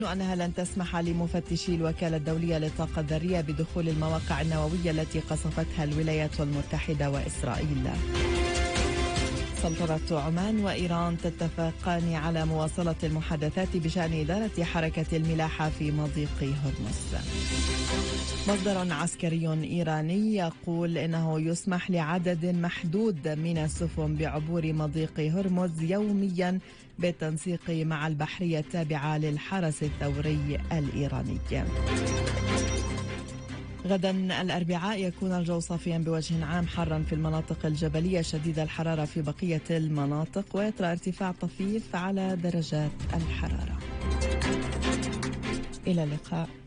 أنها لن تسمح لمفتشي الوكالة الدولية للطاقة الذرية بدخول المواقع النووية التي قصفتها الولايات المتحدة وإسرائيل. سلطنة عمان وإيران تتفقان على مواصلة المحادثات بشأن إدارة حركة الملاحة في مضيق هرمز. مصدر عسكري إيراني يقول إنه يسمح لعدد محدود من السفن بعبور مضيق هرمز يوميا بالتنسيق مع البحرية التابعة للحرس الثوري الإيراني. غدا الأربعاء يكون الجو صافيا بوجه عام، حرا في المناطق الجبلية، شديد الحرارة في بقية المناطق، ويطرأ ارتفاع طفيف على درجات الحرارة. إلى اللقاء.